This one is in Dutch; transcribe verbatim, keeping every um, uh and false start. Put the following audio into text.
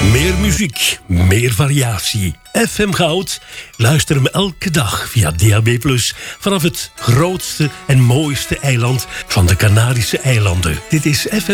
Meer muziek, meer variatie. F M Goud. Luister hem elke dag via D A B plus, vanaf het grootste en mooiste eiland van de Canarische eilanden. Dit is F M